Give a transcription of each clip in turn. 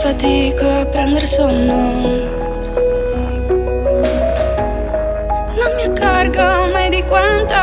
fatico a prendere sonno, non mi accorgo mai di quanto.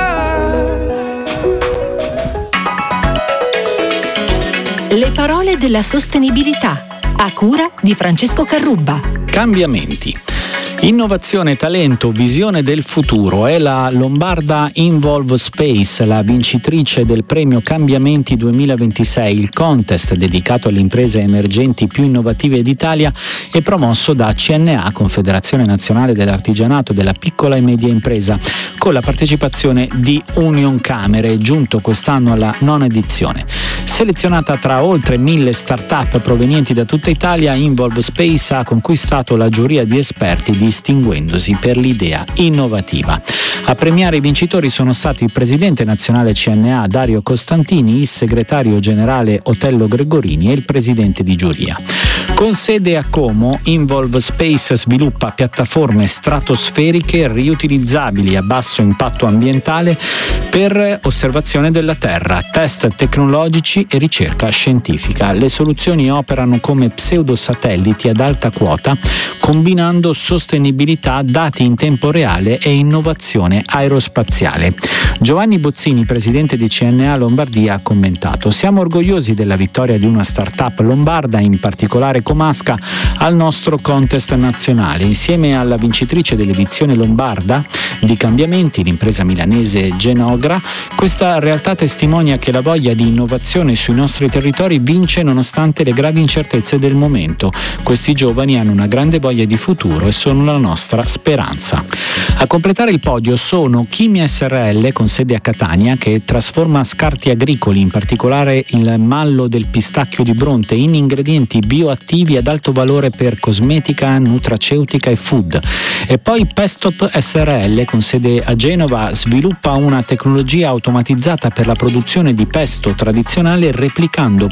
Le parole della sostenibilità, a cura di Francesco Carrubba. Cambiamenti. Innovazione, talento, visione del futuro è la Lombarda Involve Space, la vincitrice del premio Cambiamenti 2026, il contest dedicato alle imprese emergenti più innovative d'Italia e promosso da CNA, Confederazione Nazionale dell'Artigianato della Piccola e Media Impresa, con la partecipazione di Union Camere, giunto quest'anno alla 9ª edizione. Selezionata tra oltre 1000 start-up provenienti da tutta Italia, Involve Space ha conquistato la giuria di esperti distinguendosi per l'idea innovativa. A premiare i vincitori sono stati il presidente nazionale CNA Dario Costantini, il segretario generale Otello Gregorini e il presidente di giuria. Con sede a Como, Involve Space sviluppa piattaforme stratosferiche riutilizzabili a basso impatto ambientale per osservazione della Terra, test tecnologici e ricerca scientifica. Le soluzioni operano come pseudosatelliti ad alta quota, combinando sostenibilità, dati in tempo reale e innovazione aerospaziale. Giovanni Bozzini, presidente di CNA Lombardia, ha commentato: siamo orgogliosi della vittoria di una startup lombarda, in particolare comasca, al nostro contest nazionale. Insieme alla vincitrice dell'edizione lombarda di Cambiamenti, l'impresa milanese Genogra, questa realtà testimonia che la voglia di innovazione sui nostri territori vince nonostante le gravi incertezze del momento. Questi giovani hanno una grande voglia di futuro e sono la nostra speranza. A completare il podio sono Chimia SRL, con sede a Catania, che trasforma scarti agricoli, in particolare il mallo del pistacchio di Bronte, in ingredienti bioattivi ad alto valore per cosmetica, nutraceutica e food. E poi Pestop SRL, con sede a Genova, sviluppa una tecnologia automatizzata per la produzione di pesto tradizionale, replicando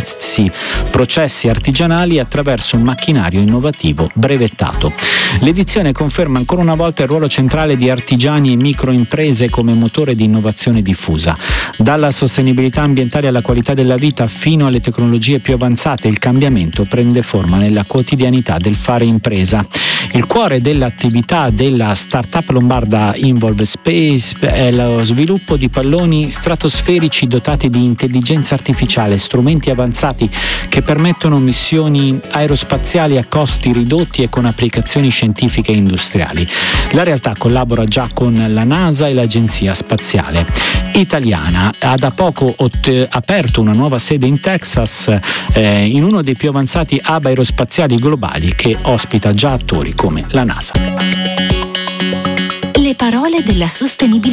processi artigianali attraverso un macchinario innovativo brevettato. L'edizione conferma ancora una volta il ruolo centrale di artigiani e microimprese come motore di innovazione diffusa. Dalla sostenibilità ambientale alla qualità della vita fino alle tecnologie più avanzate, il cambiamento prende forma nella quotidianità del fare impresa. Il cuore dell'attività della startup lombarda Involve Space è lo sviluppo di palloni stratosferici dotati di intelligenza artificiale, strumenti avanzati che permettono missioni aerospaziali a costi ridotti e con applicazioni scientifiche e industriali. La realtà collabora già con la NASA e l'Agenzia Spaziale Italiana. Ha da poco aperto una nuova sede in Texas, in uno dei più avanzati hub aerospaziali globali, che ospita già attori come la NASA. Le parole della sostenibilità.